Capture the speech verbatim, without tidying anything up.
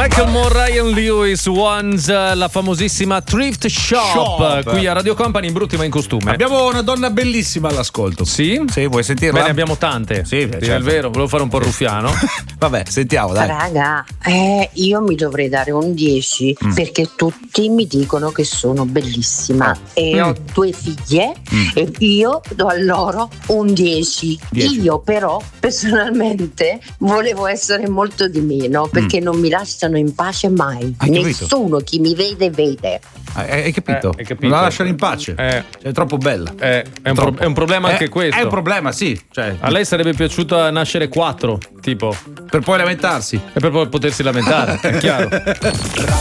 Macklemore, Ryan Lewis, Ones, la famosissima Thrift Shop, Shop. qui a Radio Company, in brutti ma in costume. Abbiamo una donna bellissima all'ascolto. Sì? Sì, vuoi sentirla? Beh, ne abbiamo tante. Sì, Sì, certo. è vero, volevo fare un po' il ruffiano. Vabbè, sentiamo, dai. Raga, eh, io mi dovrei dare un dieci Mm. perché tutti mi dicono che sono bellissima Ah. e Mm. ho due figlie Mm. e io do a loro un dieci. dieci. Io però personalmente volevo essere molto di meno perché non mi lasciano in pace mai. Hai capito? Nessuno chi mi vede vede. Ah, Hai, hai capito? Eh, hai capito? Non la lasciano in pace. Eh. È troppo bella. Eh, è, un pro- è un problema anche Eh, questo. È un problema, sì. Cioè, A lei sarebbe piaciuto nascere quattro, tipo, per poi lamentarsi. e per poi potersi lamentare, è chiaro.